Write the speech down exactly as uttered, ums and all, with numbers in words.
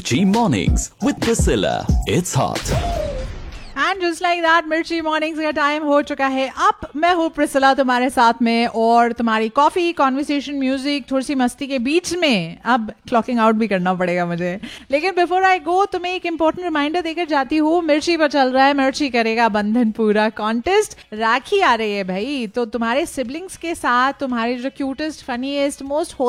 Mirchi Mornings with Priscilla. It's hot. And just like that मिर्ची mornings का time हो चुका है। अब मैं हूँ प्रिसिला तुम्हारे साथ में, और तुम्हारी कॉफी, कॉन्वर्सेशन, म्यूजिक, थोड़ी सी मस्ती के बीच में अब क्लॉकिंग आउट भी करना पड़ेगा मुझे। लेकिन बिफोर आई गो तुम्हें एक इंपॉर्टेंट रिमाइंडर देकर जाती हूँ। मिर्ची पर चल रहा है मिर्ची करेगा बंधन पूरा कॉन्टेस्ट। राखी आ रही है भाई, तो तुम्हारे सिबलिंग्स के साथ तुम्हारे जो क्यूटेस्ट, फनीएस्ट, मोस्ट